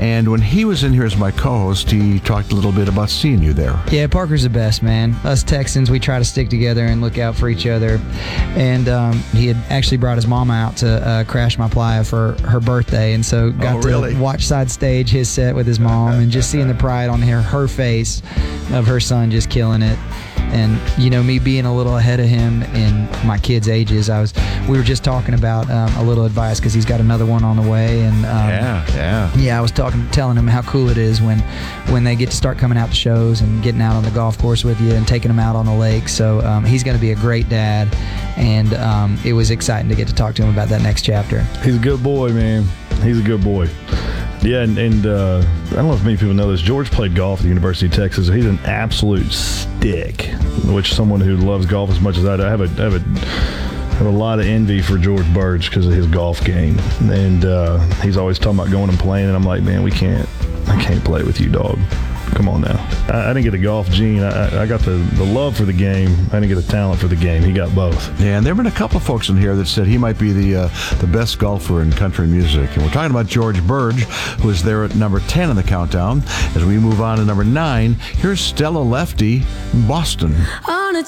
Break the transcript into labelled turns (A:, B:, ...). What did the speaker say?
A: And when he was in here as my co-host, he talked a little bit about seeing you there.
B: Yeah, Parker's the best, man. Us Texans, we try to stick together and look out for each other. And he had actually brought his mama out to Crash My Playa for her birthday, and so got to watch side stage his set with his mom and just seeing the pride on her face of her son just killing it. And, you know, me being a little ahead of him in my kids' ages, we were just talking about a little advice because he's got another one on the way. And yeah, I was telling him how cool it is when they get to start coming out to shows and getting out on the golf course with you and taking them out on the lake. So he's going to be a great dad, and it was exciting to get to talk to him about that next chapter.
C: He's a good boy, man. He's a good boy. Yeah, and I don't know if many people know this. George played golf at the University of Texas. He's an absolute stick, which someone who loves golf as much as I do, I have a lot of envy for George Burge because of his golf game. And he's always talking about going and playing, and I'm like, man, I can't play with you, dog. Come on now. I didn't get the golf gene. I got the love for the game. I didn't get the talent for the game. He got both.
A: Yeah, and there have been a couple of folks in here that said he might be the best golfer in country music. And we're talking about George Burge, who is there at number 10 in the countdown. As we move on to number 9, here's Stella Lefty, Boston.